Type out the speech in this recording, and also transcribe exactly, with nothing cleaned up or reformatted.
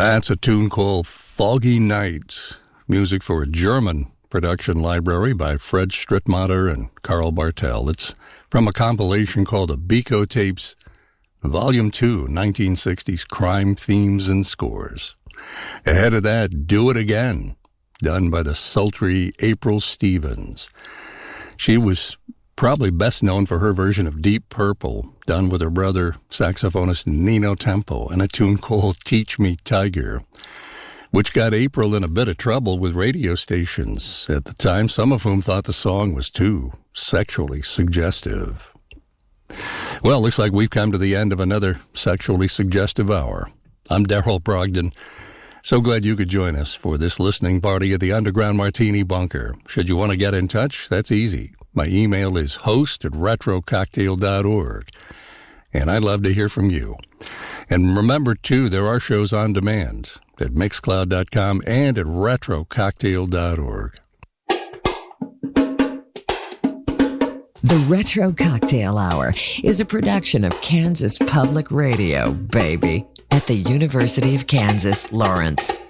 That's a tune called Foggy Nights, music for a German production library by Fred Strittmatter and Karl Bartel. It's from a compilation called Abiko Tapes, Volume two, nineteen sixties Crime Themes and Scores. Ahead of that, Do It Again, done by the sultry April Stevens. She was probably best known for her version of Deep Purple, done with her brother, saxophonist Nino Tempo, and a tune called Teach Me Tiger, which got April in a bit of trouble with radio stations at the time, some of whom thought the song was too sexually suggestive. Well, looks like we've come to the end of another sexually suggestive hour. I'm Darrell Brogdon. So glad you could join us for this listening party at the Underground Martini Bunker. Should you want to get in touch, that's easy. My email is host at retro cocktail dot org, and I'd love to hear from you. And remember, too, there are shows on demand at mixcloud dot com and at retro cocktail dot org. The Retro Cocktail Hour is a production of Kansas Public Radio, baby, at the University of Kansas, Lawrence.